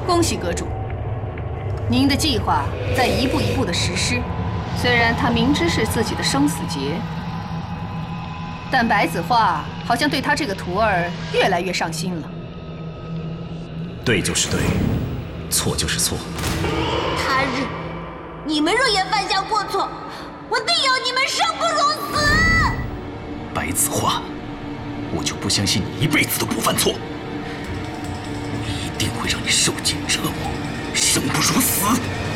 恭喜阁主，您的计划在一步一步的实施。虽然他明知是自己的生死劫，但白子画好像对他这个徒儿越来越上心了。 对就是对，错就是错。 他日，你们若也犯下过错，我定要你们生不如死！ 白子画，我就不相信你一辈子都不犯错，我一定会让你受尽折磨，生不如死。